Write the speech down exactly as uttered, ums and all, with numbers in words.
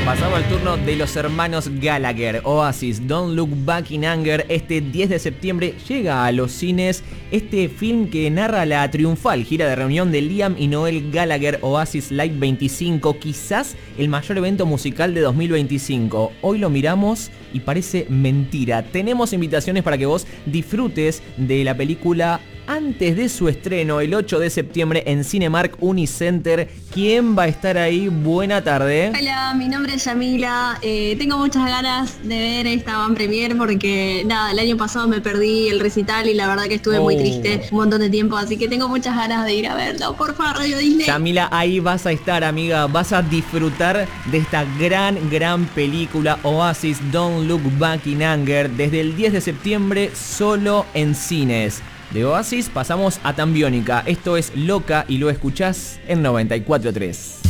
Pasamos al turno de los hermanos Gallagher. Oasis, Don't Look Back in Anger. Este diez de septiembre llega a los cines este film que narra la triunfal gira de reunión de Liam y Noel Gallagher, Oasis Live veinticinco, quizás el mayor evento musical de dos mil veinticinco. Hoy lo miramos y parece mentira. Tenemos invitaciones para que vos disfrutes de la película antes de su estreno el ocho de septiembre en Cinemark Unicenter. ¿Quién va a estar ahí? Buena tarde. Hola, mi nombre es Yamila. Eh, tengo muchas ganas de ver esta van premier porque nada, el año pasado me perdí el recital y la verdad que estuve oh. muy triste un montón de tiempo, así que tengo muchas ganas de ir a verlo. Por favor, Radio Disney. Yamila, ahí vas a estar, amiga. Vas a disfrutar de esta gran, gran película Oasis, Don't Look Back in Anger, desde el diez de septiembre solo en cines. De Oasis pasamos a Tambiónica. Esto es Loca y lo escuchás en noventa y cuatro punto tres.